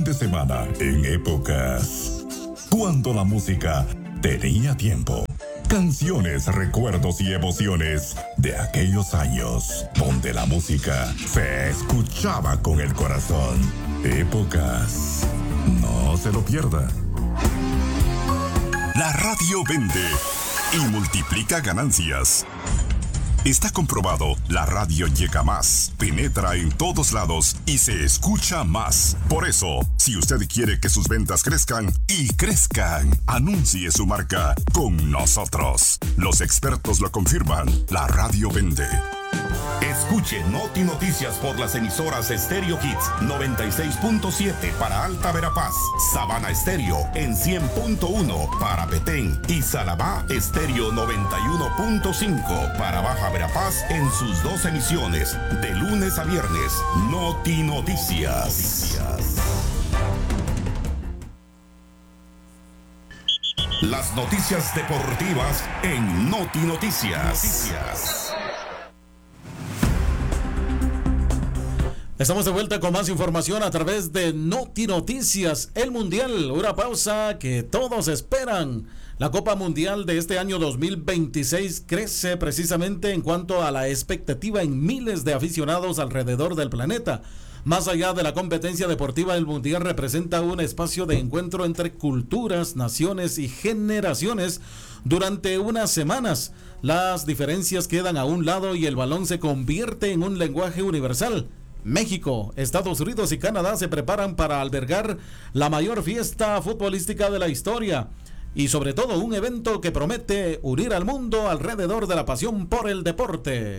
de semana en Épocas. Cuando la música tenía tiempo. Canciones, recuerdos y emociones de aquellos años donde la música se escuchaba con el corazón. Épocas. No se lo pierda. La radio vende y multiplica ganancias. Está comprobado, la radio llega más, penetra en todos lados y se escucha más. Por eso, si usted quiere que sus ventas crezcan y crezcan, anuncie su marca con nosotros. Los expertos lo confirman, la radio vende. Escuche Noti Noticias por las emisoras Stereo Hits 96.7 para Alta Verapaz, Sabana Estéreo en 100.1 para Petén y Salabá Estéreo 91.5 para Baja Verapaz en sus dos emisiones de lunes a viernes. Noti Noticias. Las noticias deportivas en Noti Noticias. Estamos de vuelta con más información a través de Noti Noticias. El Mundial, una pausa que todos esperan. La Copa Mundial de este año 2026 crece precisamente en cuanto a la expectativa en miles de aficionados alrededor del planeta. Más allá de la competencia deportiva, el Mundial representa un espacio de encuentro entre culturas, naciones y generaciones durante unas semanas. Las diferencias quedan a un lado y el balón se convierte en un lenguaje universal. México, Estados Unidos y Canadá se preparan para albergar la mayor fiesta futbolística de la historia y sobre todo un evento que promete unir al mundo alrededor de la pasión por el deporte.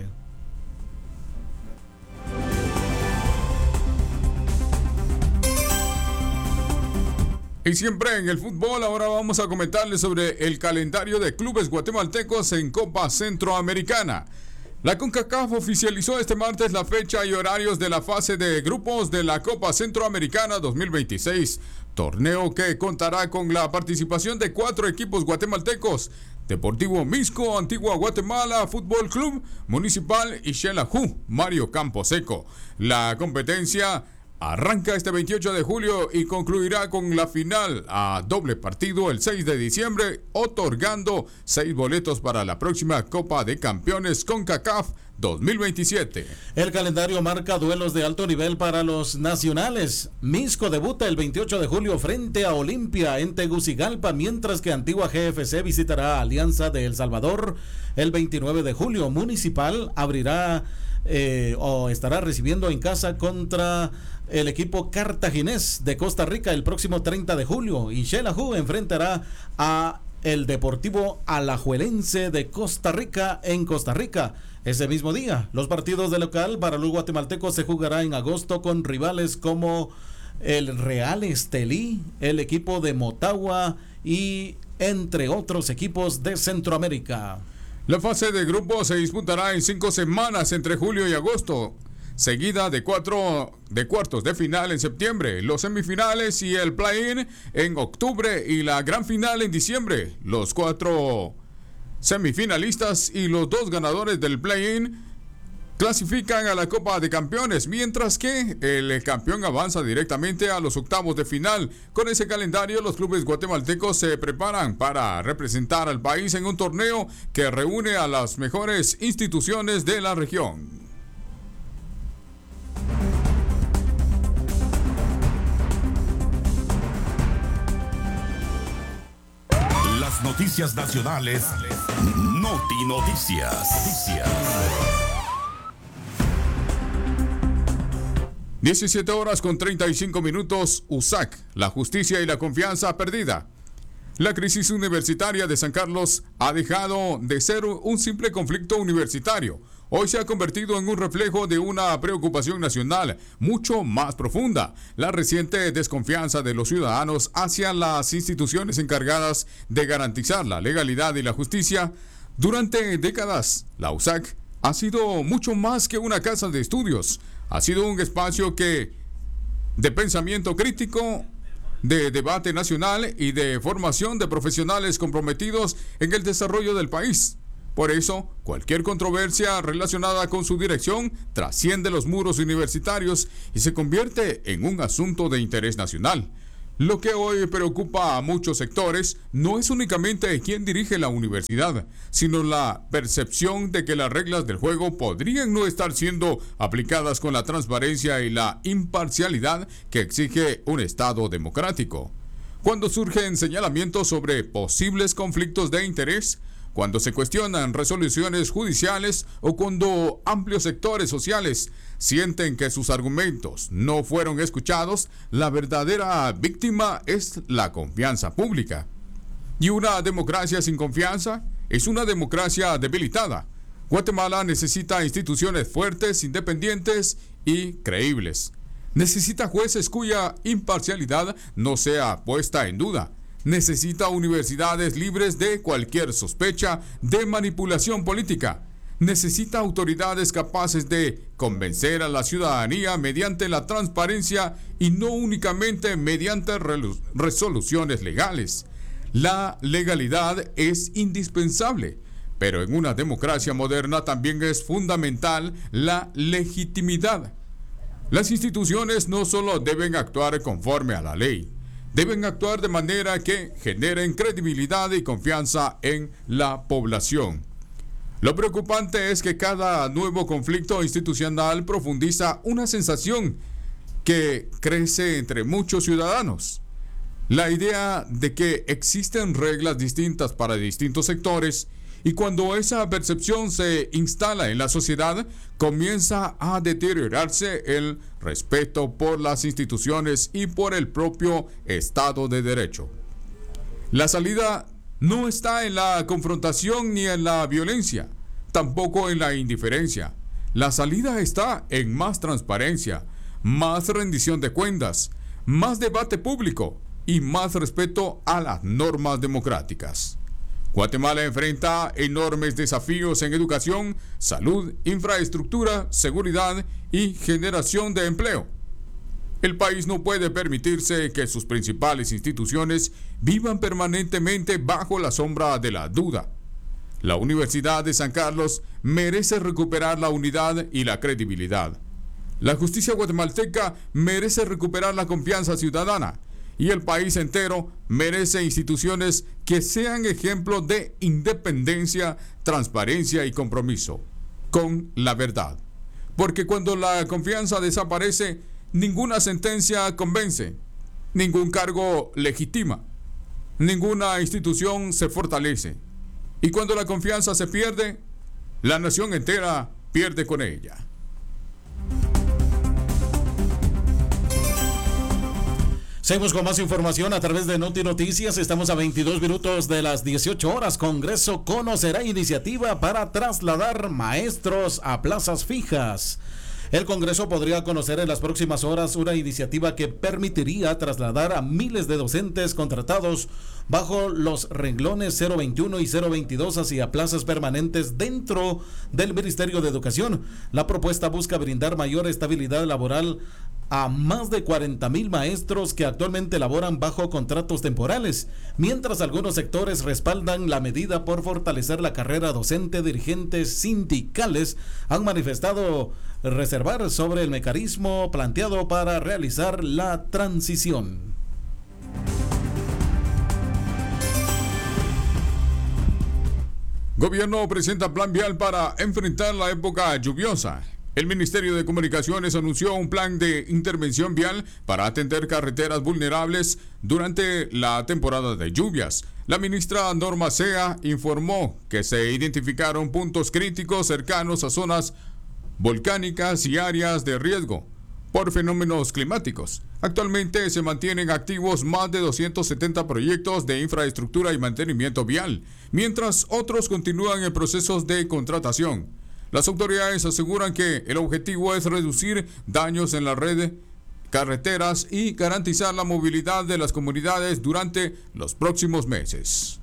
Y siempre en el fútbol, ahora vamos a comentarles sobre el calendario de clubes guatemaltecos en Copa Centroamericana. La CONCACAF oficializó este martes la fecha y horarios de la fase de grupos de la Copa Centroamericana 2026, torneo que contará con la participación de 4 equipos guatemaltecos: Deportivo Misco, Antigua Guatemala, Fútbol Club Municipal y Xelajú, Mario Camposeco. La competencia arranca este 28 de julio y concluirá con la final a doble partido el 6 de diciembre, otorgando 6 boletos para la próxima Copa de Campeones CONCACAF 2027. El calendario marca duelos de alto nivel para los nacionales. Misco debuta el 28 de julio frente a Olimpia en Tegucigalpa, mientras que Antigua GFC visitará a Alianza de El Salvador el 29 de julio. Municipal abrirá o estará recibiendo en casa contra el equipo cartaginés de Costa Rica el próximo 30 de julio y Xelajú enfrentará a el Deportivo Alajuelense de Costa Rica en Costa Rica. Ese mismo día, los partidos de local para los guatemaltecos se jugará en agosto con rivales como el Real Estelí, el equipo de Motagua y entre otros equipos de Centroamérica. La fase de grupos se disputará en 5 semanas entre julio y agosto, seguida de cuartos de final en septiembre, los semifinales y el play-in en octubre y la gran final en diciembre. Los 4 semifinalistas y los 2 ganadores del play-in clasifican a la Copa de Campeones, mientras que el campeón avanza directamente a los octavos de final. Con ese calendario, los clubes guatemaltecos se preparan para representar al país en un torneo que reúne a las mejores instituciones de la región. Las noticias nacionales, Noti Noticias. 17 horas con 35 minutos. USAC, la justicia y la confianza perdida. La crisis universitaria de San Carlos ha dejado de ser un simple conflicto universitario. Hoy se ha convertido en un reflejo de una preocupación nacional mucho más profunda: la reciente desconfianza de los ciudadanos hacia las instituciones encargadas de garantizar la legalidad y la justicia. Durante décadas, la USAC ha sido mucho más que una casa de estudios. Ha sido un espacio de pensamiento crítico, de debate nacional y de formación de profesionales comprometidos en el desarrollo del país. Por eso, cualquier controversia relacionada con su dirección trasciende los muros universitarios y se convierte en un asunto de interés nacional. Lo que hoy preocupa a muchos sectores no es únicamente quién dirige la universidad, sino la percepción de que las reglas del juego podrían no estar siendo aplicadas con la transparencia y la imparcialidad que exige un Estado democrático. Cuando surgen señalamientos sobre posibles conflictos de interés, cuando se cuestionan resoluciones judiciales o cuando amplios sectores sociales sienten que sus argumentos no fueron escuchados, la verdadera víctima es la confianza pública. Y una democracia sin confianza es una democracia debilitada. Guatemala necesita instituciones fuertes, independientes y creíbles. Necesita jueces cuya imparcialidad no sea puesta en duda. Necesita universidades libres de cualquier sospecha de manipulación política. Necesita autoridades capaces de convencer a la ciudadanía mediante la transparencia y no únicamente mediante resoluciones legales. La legalidad es indispensable, pero en una democracia moderna también es fundamental la legitimidad. Las instituciones no solo deben actuar conforme a la ley, deben actuar de manera que generen credibilidad y confianza en la población. Lo preocupante es que cada nuevo conflicto institucional profundiza una sensación que crece entre muchos ciudadanos. La idea de que existen reglas distintas para distintos sectores, y cuando esa percepción se instala en la sociedad, comienza a deteriorarse el respeto por las instituciones y por el propio Estado de Derecho. La salida no está en la confrontación ni en la violencia, tampoco en la indiferencia. La salida está en más transparencia, más rendición de cuentas, más debate público y más respeto a las normas democráticas. Guatemala enfrenta enormes desafíos en educación, salud, infraestructura, seguridad y generación de empleo. El país no puede permitirse que sus principales instituciones vivan permanentemente bajo la sombra de la duda. La Universidad de San Carlos merece recuperar la unidad y la credibilidad. La justicia guatemalteca merece recuperar la confianza ciudadana. Y el país entero merece instituciones que sean ejemplo de independencia, transparencia y compromiso con la verdad. Porque cuando la confianza desaparece, ninguna sentencia convence, ningún cargo legitima, ninguna institución se fortalece. Y cuando la confianza se pierde, la nación entera pierde con ella. Seguimos con más información a través de Noti Noticias. Estamos a 22 minutos de las 18 horas. Congreso conocerá iniciativa para trasladar maestros a plazas fijas. El Congreso podría conocer en las próximas horas una iniciativa que permitiría trasladar a miles de docentes contratados bajo los renglones 021 y 022 hacia plazas permanentes dentro del Ministerio de Educación. La propuesta busca brindar mayor estabilidad laboral a más de 40,000 maestros que actualmente laboran bajo contratos temporales, mientras algunos sectores respaldan la medida por fortalecer la carrera docente. Dirigentes sindicales han manifestado reservar sobre el mecanismo planteado para realizar la transición. Gobierno presenta plan vial para enfrentar la época lluviosa. El Ministerio de Comunicaciones anunció un plan de intervención vial para atender carreteras vulnerables durante la temporada de lluvias. La ministra Norma Sea informó que se identificaron puntos críticos cercanos a zonas volcánicas y áreas de riesgo por fenómenos climáticos. Actualmente se mantienen activos más de 270 proyectos de infraestructura y mantenimiento vial, mientras otros continúan en procesos de contratación. Las autoridades aseguran que el objetivo es reducir daños en la red carreteras y garantizar la movilidad de las comunidades durante los próximos meses.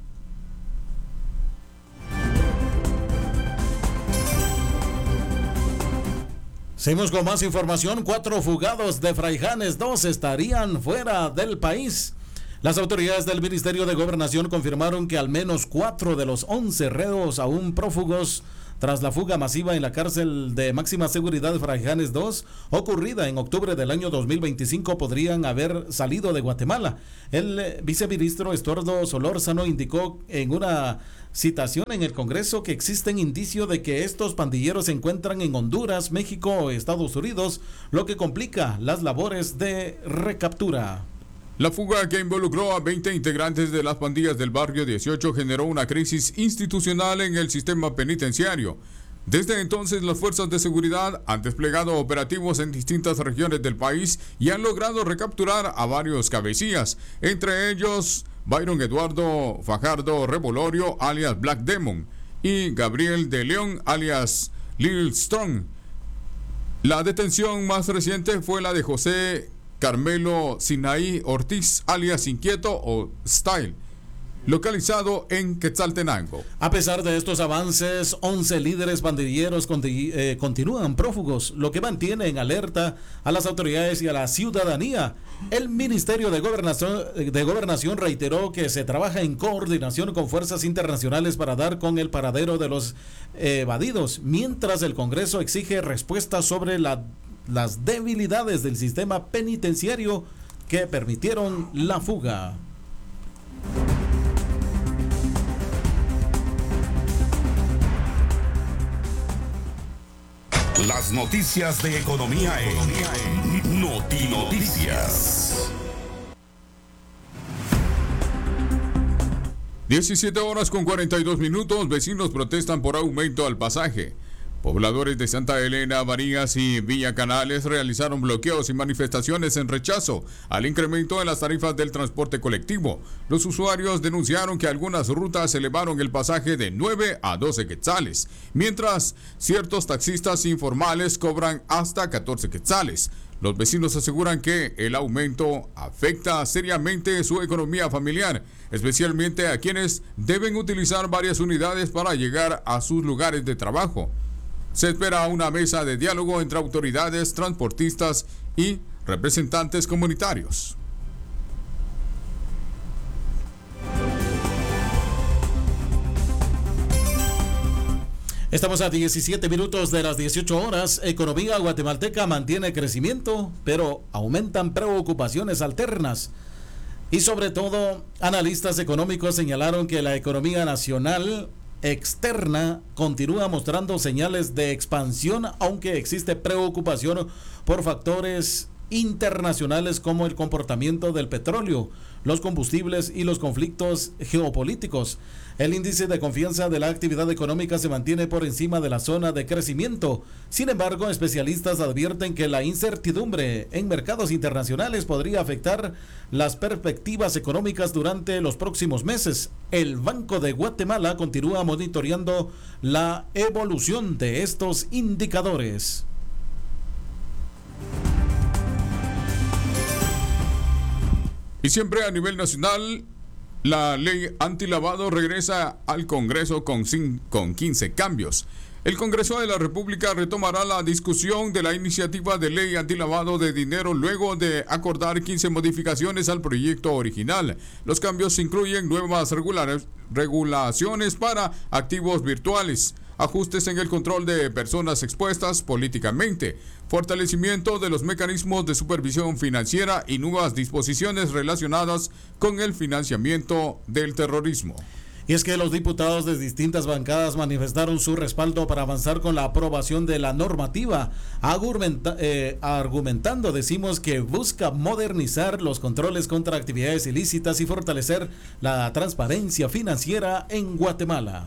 Seguimos con más información. 4 fugados de Fraijanes 2 estarían fuera del país. Las autoridades del Ministerio de Gobernación confirmaron que al menos 4 de los 11 reos aún prófugos tras la fuga masiva en la cárcel de máxima seguridad Fraijanes II, ocurrida en octubre del año 2025, podrían haber salido de Guatemala. El viceministro Estuardo Solórzano indicó en una citación en el Congreso que existen indicios de que estos pandilleros se encuentran en Honduras, México o Estados Unidos, lo que complica las labores de recaptura. La fuga, que involucró a 20 integrantes de las pandillas del barrio 18, generó una crisis institucional en el sistema penitenciario. Desde entonces, las fuerzas de seguridad han desplegado operativos en distintas regiones del país y han logrado recapturar a varios cabecillas, entre ellos Byron Eduardo Fajardo Revolorio, alias Black Demon, y Gabriel de León, alias Lil Strong. La detención más reciente fue la de José Carmelo Sinaí Ortiz, alias Inquieto o Style, localizado en Quetzaltenango. A pesar de estos avances, 11 líderes pandilleros continúan prófugos, lo que mantiene en alerta a las autoridades y a la ciudadanía. El Ministerio de Gobernación reiteró que se trabaja en coordinación con fuerzas internacionales para dar con el paradero de los evadidos, mientras el Congreso exige respuestas sobre las debilidades del sistema penitenciario que permitieron la fuga. Las noticias de economía en Notinoticias. 17:42. Vecinos protestan por aumento al pasaje. Pobladores de Santa Elena, Varillas y Villa Canales realizaron bloqueos y manifestaciones en rechazo al incremento en las tarifas del transporte colectivo. Los usuarios denunciaron que algunas rutas elevaron el pasaje de 9 a 12 quetzales, mientras ciertos taxistas informales cobran hasta 14 quetzales. Los vecinos aseguran que el aumento afecta seriamente su economía familiar, especialmente a quienes deben utilizar varias unidades para llegar a sus lugares de trabajo. Se espera una mesa de diálogo entre autoridades, transportistas y representantes comunitarios. Estamos a 17 minutos de las 18 horas. Economía guatemalteca mantiene crecimiento, pero aumentan preocupaciones alternas. Y sobre todo, analistas económicos señalaron que la economía nacional externa continúa mostrando señales de expansión, aunque existe preocupación por factores internacionales como el comportamiento del petróleo, los combustibles y los conflictos geopolíticos. El índice de confianza de la actividad económica se mantiene por encima de la zona de crecimiento. Sin embargo, especialistas advierten que la incertidumbre en mercados internacionales podría afectar las perspectivas económicas durante los próximos meses. El Banco de Guatemala continúa monitoreando la evolución de estos indicadores. Y siempre a nivel nacional, la ley antilavado regresa al Congreso con 15 cambios. El Congreso de la República retomará la discusión de la iniciativa de ley antilavado de dinero luego de acordar 15 modificaciones al proyecto original. Los cambios incluyen nuevas regulaciones para activos virtuales, ajustes en el control de personas expuestas políticamente, fortalecimiento de los mecanismos de supervisión financiera y nuevas disposiciones relacionadas con el financiamiento del terrorismo. Y es que los diputados de distintas bancadas manifestaron su respaldo para avanzar con la aprobación de la normativa, argumentando, que busca modernizar los controles contra actividades ilícitas y fortalecer la transparencia financiera en Guatemala.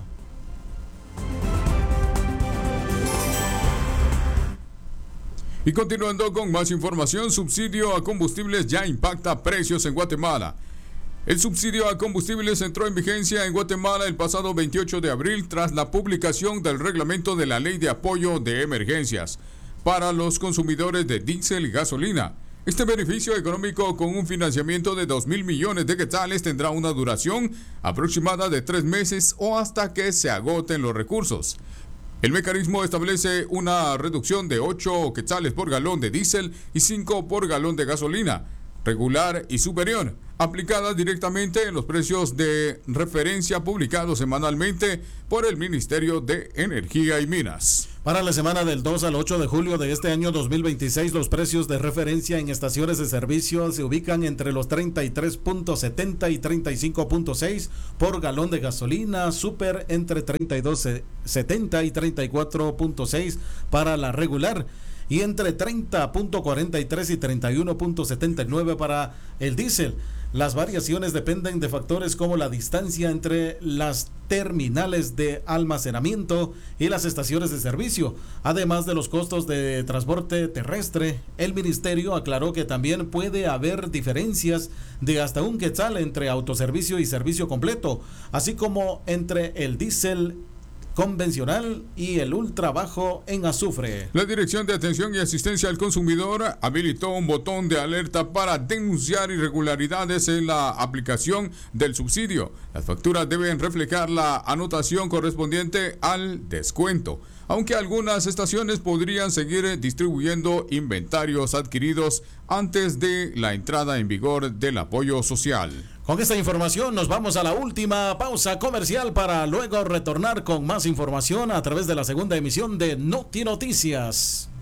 Y continuando con más información, subsidio a combustibles ya impacta precios en Guatemala. El subsidio a combustibles entró en vigencia en Guatemala el pasado 28 de abril tras la publicación del reglamento de la Ley de Apoyo de Emergencias para los consumidores de diésel y gasolina. Este beneficio económico con un financiamiento de 2,000 millones de quetzales tendrá una duración aproximada de 3 meses o hasta que se agoten los recursos. El mecanismo establece una reducción de 8 quetzales por galón de diésel y 5 por galón de gasolina. regular y superior, aplicadas directamente en los precios de referencia publicados semanalmente por el Ministerio de Energía y Minas. Para la semana del 2 al 8 de julio de este año 2026, los precios de referencia en estaciones de servicio se ubican entre los 33.70 y 35.6 por galón de gasolina, super entre 32.70 y 34.6 para la regular, y entre 30.43 y 31.79 para el diésel. Las variaciones dependen de factores como la distancia entre las terminales de almacenamiento y las estaciones de servicio, además de los costos de transporte terrestre. El ministerio aclaró que también puede haber diferencias de hasta un quetzal entre autoservicio y servicio completo, así como entre el diésel convencional y el ultra bajo en azufre. La Dirección de Atención y Asistencia al Consumidor habilitó un botón de alerta para denunciar irregularidades en la aplicación del subsidio. Las facturas deben reflejar la anotación correspondiente al descuento, aunque algunas estaciones podrían seguir distribuyendo inventarios adquiridos antes de la entrada en vigor del apoyo social. Con esta información nos vamos a la última pausa comercial para luego retornar con más información a través de la segunda emisión de Noti Noticias.